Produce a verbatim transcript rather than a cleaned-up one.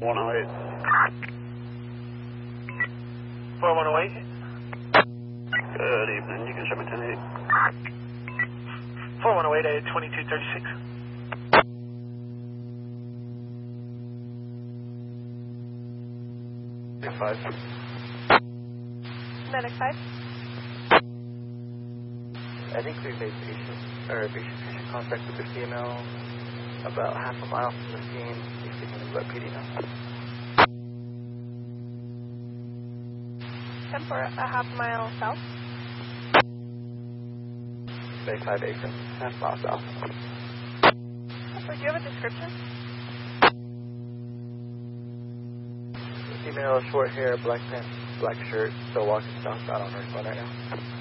one oh eight. four one oh eight. Good evening, you can show me ten eight. four one oh eight at twenty-two thirty-six. five. Medic five. I think we made patient, or patient, patient contact with the C M L about half a mile from the scene. He's speaking to let P D now. ten for a half mile south. Bay five acre, half mile south. So do you have a description? Female, short hair, black pants, black shirt, still walking southbound on her phone right now.